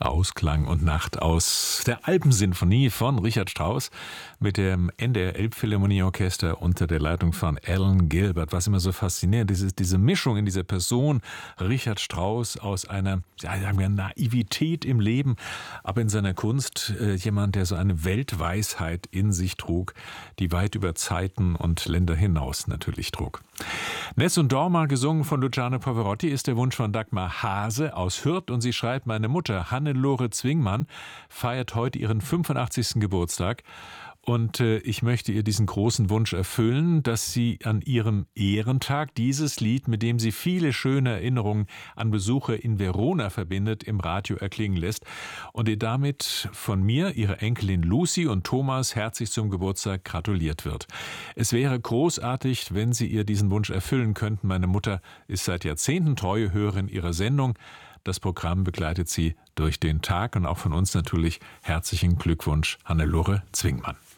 Ausklang und Nacht aus der Alpensinfonie von Richard Strauss mit dem NDR Elbphilharmonieorchester unter der Leitung von Alan Gilbert. Was immer so faszinierend ist, ist diese Mischung in dieser Person Richard Strauss aus einer, sagen wir, Naivität im Leben, aber in seiner Kunst jemand, der so eine Weltweisheit in sich trug, die weit über Zeiten und Länder hinaus natürlich trug. Nessun Dorma, gesungen von Luciano Pavarotti, ist der Wunsch von Dagmar Hase aus Hürth und sie schreibt: Meine Mutter Hannelore Zwingmann feiert heute ihren 85. Geburtstag und ich möchte ihr diesen großen Wunsch erfüllen, dass sie an ihrem Ehrentag dieses Lied, mit dem sie viele schöne Erinnerungen an Besuche in Verona verbindet, im Radio erklingen lässt und ihr damit von mir, ihrer Enkelin Lucy und Thomas herzlich zum Geburtstag gratuliert wird. Es wäre großartig, wenn Sie ihr diesen Wunsch erfüllen könnten. Meine Mutter ist seit Jahrzehnten treue Hörerin Ihrer Sendung. Das Programm begleitet sie durch den Tag und auch von uns natürlich herzlichen Glückwunsch, Hannelore Zwingmann.